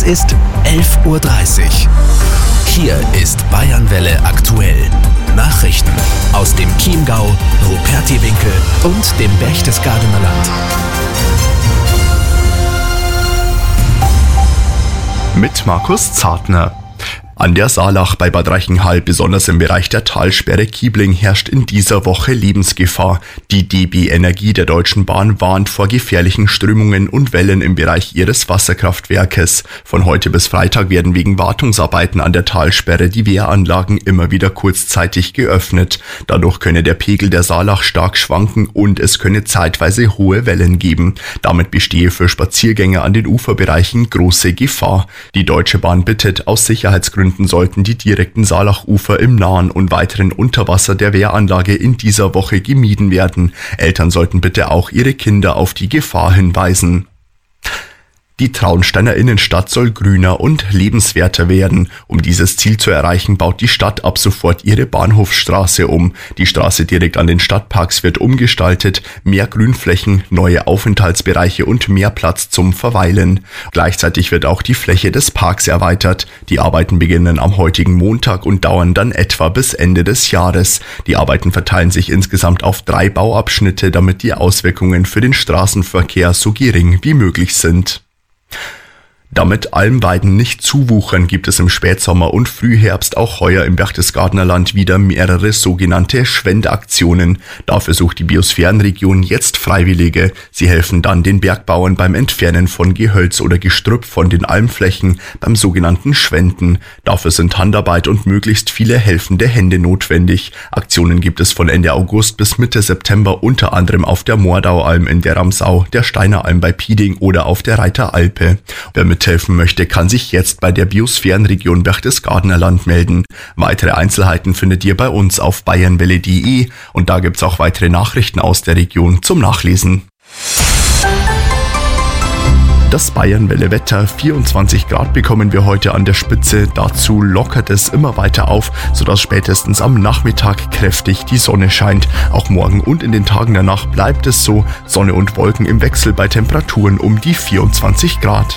ist 11:30 Uhr. Hier ist Bayernwelle aktuell. Nachrichten aus dem Chiemgau, Rupertiwinkel und dem Berchtesgadener Land. Mit Markus Zartner. An der Saalach bei Bad Reichenhall, besonders im Bereich der Talsperre Kiebling, herrscht in dieser Woche Lebensgefahr. Die DB Energie der Deutschen Bahn warnt vor gefährlichen Strömungen und Wellen im Bereich ihres Wasserkraftwerkes. Von heute bis Freitag werden wegen Wartungsarbeiten an der Talsperre die Wehranlagen immer wieder kurzzeitig geöffnet. Dadurch könne der Pegel der Saalach stark schwanken und es könne zeitweise hohe Wellen geben. Damit bestehe für Spaziergänger an den Uferbereichen große Gefahr. Die Deutsche Bahn bittet, aus Sicherheitsgründen sollten die direkten Saalachufer im nahen und weiteren Unterwasser der Wehranlage in dieser Woche gemieden werden. Eltern sollten bitte auch ihre Kinder auf die Gefahr hinweisen. Die Traunsteiner Innenstadt soll grüner und lebenswerter werden. Um dieses Ziel zu erreichen, baut die Stadt ab sofort ihre Bahnhofsstraße um. Die Straße direkt an den Stadtparks wird umgestaltet, mehr Grünflächen, neue Aufenthaltsbereiche und mehr Platz zum Verweilen. Gleichzeitig wird auch die Fläche des Parks erweitert. Die Arbeiten beginnen am heutigen Montag und dauern dann etwa bis Ende des Jahres. Die Arbeiten verteilen sich insgesamt auf 3 Bauabschnitte, damit die Auswirkungen für den Straßenverkehr so gering wie möglich sind. Damit Almweiden nicht zuwuchern, gibt es im Spätsommer und Frühherbst auch heuer im Berchtesgadener Land wieder mehrere sogenannte Schwendaktionen. Dafür sucht die Biosphärenregion jetzt Freiwillige. Sie helfen dann den Bergbauern beim Entfernen von Gehölz oder Gestrüpp von den Almflächen, beim sogenannten Schwenden. Dafür sind Handarbeit und möglichst viele helfende Hände notwendig. Aktionen gibt es von Ende August bis Mitte September unter anderem auf der Mordaualm in der Ramsau, der Steineralm bei Pieding oder auf der Reiteralpe. Wer mithelfen möchte, kann sich jetzt bei der Biosphärenregion Berchtesgadener Land melden. Weitere Einzelheiten findet ihr bei uns auf bayernwelle.de und da gibt's auch weitere Nachrichten aus der Region zum Nachlesen. Das Bayernwelle-Wetter, 24 Grad bekommen wir heute an der Spitze. Dazu lockert es immer weiter auf, sodass spätestens am Nachmittag kräftig die Sonne scheint. Auch morgen und in den Tagen danach bleibt es so. Sonne und Wolken im Wechsel bei Temperaturen um die 24 Grad.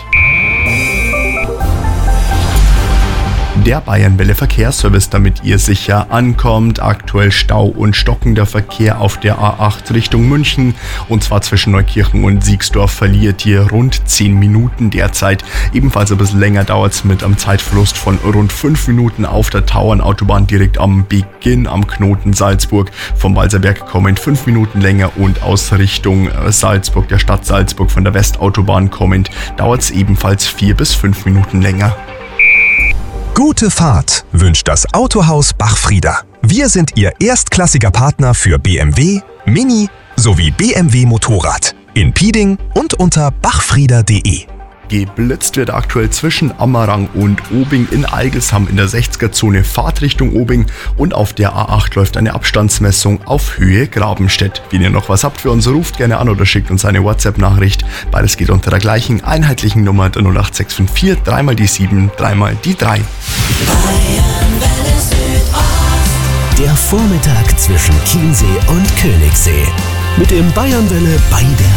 Der Bayernwelle Verkehrsservice, damit ihr sicher ankommt. Aktuell Stau und stockender Verkehr auf der A8 Richtung München. Und zwar zwischen Neukirchen und Siegsdorf verliert ihr rund 10 Minuten derzeit. Ebenfalls ein bisschen länger dauert es mit einem Zeitverlust von rund 5 Minuten auf der Tauernautobahn direkt am Beginn am Knoten Salzburg. Vom Walserberg kommend 5 Minuten länger und aus Richtung Salzburg, der Stadt Salzburg von der Westautobahn kommend, dauert es ebenfalls 4 bis 5 Minuten länger. Gute Fahrt wünscht das Autohaus Bachfrieder. Wir sind Ihr erstklassiger Partner für BMW, Mini sowie BMW Motorrad. In Pieding und unter bachfrieder.de. Geblitzt wird aktuell zwischen Ammerang und Obing in Eigelsheim in der 60er-Zone Fahrtrichtung Obing und auf der A8 läuft eine Abstandsmessung auf Höhe Grabenstedt. Wenn ihr noch was habt für uns, ruft gerne an oder schickt uns eine WhatsApp-Nachricht. Beides geht unter der gleichen einheitlichen Nummer der 08654 3 die 7 3 die 3. Der Vormittag zwischen Chiemsee und Königssee. Mit dem Bayernwelle bei der